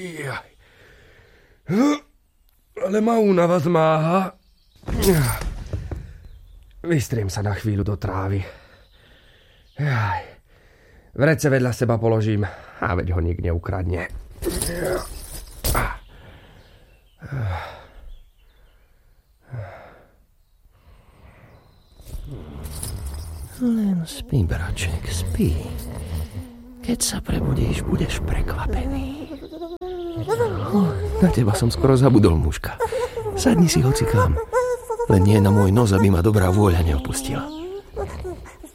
Ale ma únava zmáha. Vystriem sa na chvíľu do trávy. Vrece vedľa seba položím a veď ho nik neukradne. Len spí, braček, spí. Keď sa prebudíš, budeš prekvapený. Na teba som skoro zabudol, mužka. Sadni si hocikám. Len nie na môj nos, aby ma dobrá vôľa neopustila.